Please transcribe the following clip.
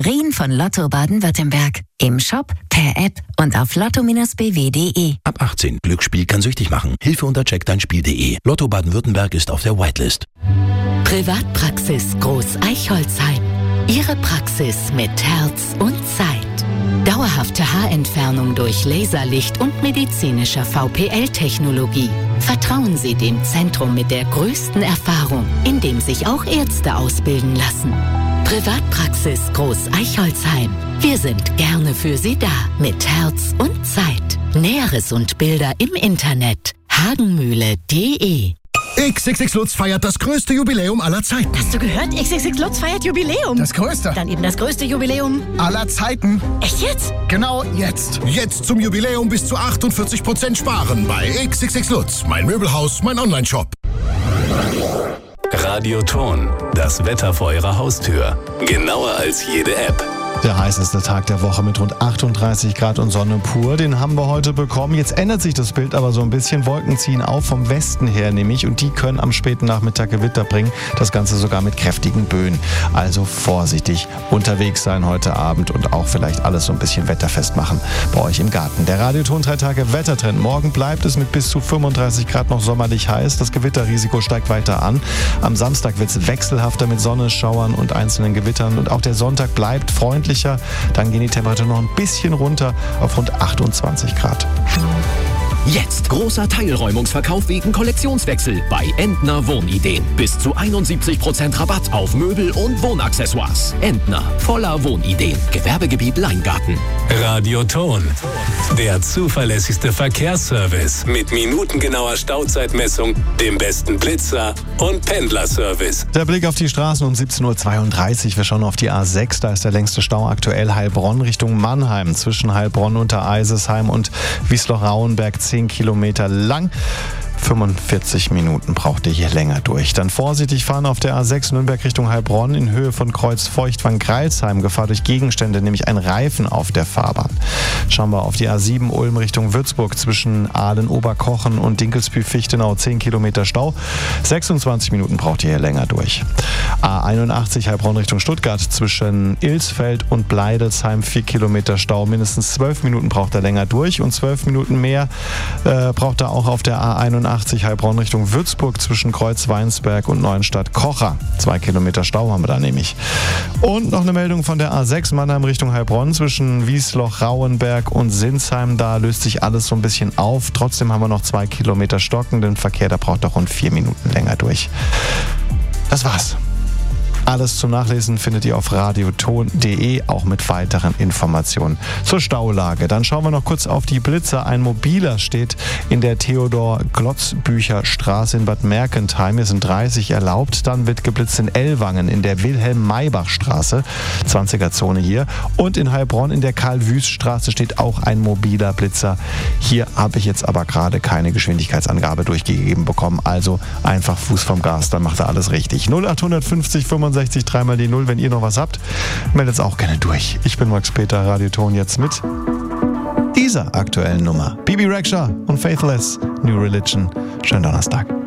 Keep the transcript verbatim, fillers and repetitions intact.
Kategorien von Lotto Baden-Württemberg. Im Shop, per App und auf lotto Bindestrich b w punkt d e. Ab achtzehn. Glücksspiel kann süchtig machen. Hilfe unter check dein Spiel punkt d e. Lotto Baden-Württemberg ist auf der Whitelist. Privatpraxis Groß Eichholzheim. Ihre Praxis mit Herz und Zeit. Dauerhafte Haarentfernung durch Laserlicht und medizinischer V P L-Technologie. Vertrauen Sie dem Zentrum mit der größten Erfahrung, in dem sich auch Ärzte ausbilden lassen. Privatpraxis Groß Eichholzheim. Wir sind gerne für Sie da, mit Herz und Zeit. Näheres und Bilder im Internet hagenmühle punkt d e. X X X Lutz feiert das größte Jubiläum aller Zeiten. Hast du gehört? X X X Lutz feiert Jubiläum. Das größte. Dann eben das größte Jubiläum aller Zeiten. Echt jetzt? Genau jetzt. Jetzt zum Jubiläum bis zu achtundvierzig Prozent sparen bei X X X Lutz. Mein Möbelhaus, mein Onlineshop. Radioton, das Wetter vor Ihrer Haustür. Genauer als jede App. Der heißeste Tag der Woche mit rund achtunddreißig Grad und Sonne pur, den haben wir heute bekommen. Jetzt ändert sich das Bild aber so ein bisschen. Wolken ziehen auf vom Westen her nämlich und die können am späten Nachmittag Gewitter bringen. Das Ganze sogar mit kräftigen Böen. Also vorsichtig unterwegs sein heute Abend und auch vielleicht alles so ein bisschen wetterfest machen bei euch im Garten. Der Radioton drei Tage Wettertrend. Morgen bleibt es mit bis zu fünfunddreißig Grad noch sommerlich heiß. Das Gewitterrisiko steigt weiter an. Am Samstag wird es wechselhafter mit Sonne, Schauern und einzelnen Gewittern. Und auch der Sonntag bleibt freundlich. Dann gehen die Temperaturen noch ein bisschen runter auf rund achtundzwanzig Grad. Jetzt großer Teilräumungsverkauf wegen Kollektionswechsel bei Entner Wohnideen. Bis zu einundsiebzig Prozent Rabatt auf Möbel und Wohnaccessoires. Entner, voller Wohnideen. Gewerbegebiet Leingarten. Radioton, der zuverlässigste Verkehrsservice mit minutengenauer Stauzeitmessung, dem besten Blitzer und Pendlerservice. Der Blick auf die Straßen um siebzehn Uhr zweiunddreißig. Wir schauen auf die A sechs. Da ist der längste Stau aktuell Heilbronn Richtung Mannheim. Zwischen Heilbronn unter Eisesheim und Wiesloch-Rauenberg zehn Kilometer lang. fünfundvierzig Minuten braucht ihr hier länger durch. Dann vorsichtig fahren auf der A sechs Nürnberg Richtung Heilbronn in Höhe von Kreuz Feuchtwangen-Greilsheim. Gefahr durch Gegenstände, nämlich ein Reifen auf der Fahrbahn. Schauen wir auf die A sieben Ulm Richtung Würzburg zwischen Ahlen-Oberkochen und Dinkelsbühl-Fichtenau zehn Kilometer Stau. sechsundzwanzig Minuten braucht ihr hier länger durch. A einundachtzig Heilbronn Richtung Stuttgart zwischen Ilsfeld und Bleidelsheim vier Kilometer Stau. Mindestens zwölf Minuten braucht er länger durch und zwölf Minuten mehr äh, braucht er auch auf der A einundachtzig Heilbronn Richtung Würzburg zwischen Kreuz-Weinsberg und Neuenstadt-Kocher. Zwei Kilometer Stau haben wir da nämlich. Und noch eine Meldung von der A sechs Mannheim Richtung Heilbronn zwischen Wiesloch-Rauenberg und Sinsheim. Da löst sich alles so ein bisschen auf. Trotzdem haben wir noch zwei Kilometer stockenden Verkehr. Da braucht er rund vier Minuten länger durch. Das war's. Alles zum Nachlesen findet ihr auf radioton punkt d e, auch mit weiteren Informationen zur Staulage. Dann schauen wir noch kurz auf die Blitzer. Ein mobiler steht in der Theodor-Glotzbücher-Straße in Bad Mergentheim. Hier sind dreißig erlaubt. Dann wird geblitzt in Ellwangen in der Wilhelm-Maybach-Straße, zwanziger-Zone hier. Und in Heilbronn in der Karl-Wüst-Straße steht auch ein mobiler Blitzer. Hier habe ich jetzt aber gerade keine Geschwindigkeitsangabe durchgegeben bekommen. Also einfach Fuß vom Gas, dann macht er alles richtig. null acht fünfzig fünfundsechzig dreimal die null, wenn ihr noch was habt, meldet es auch gerne durch. Ich bin Max Peter, Radioton jetzt mit dieser aktuellen Nummer. Bibi Rexha und Faithless, New Religion. Schönen Donnerstag.